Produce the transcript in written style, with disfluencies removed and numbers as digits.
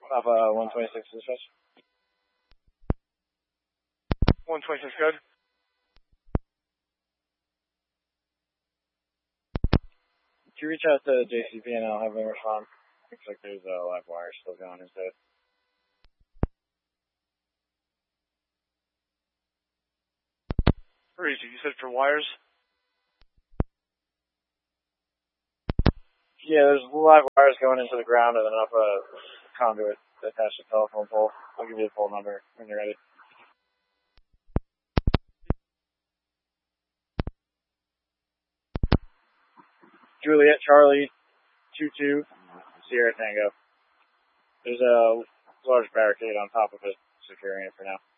Papa 126 dispatch. 126 good. Could you reach out to JCP and I'll have them respond? Looks like there's a live wire still going instead. Where is it? You said for wires? Yeah, there's live wires going into the ground and then up a conduit attached to the telephone pole. I'll give you the pole number when you're ready. Juliet Charlie 22 Sierra Tango. There's a large barricade on top of it securing it for now.